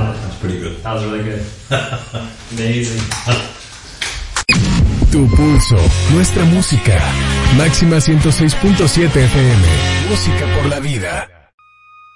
love it. That's pretty good. That was really good. Amazing. Tu pulso, nuestra música. Máxima 106.7 FM. Música por la vida.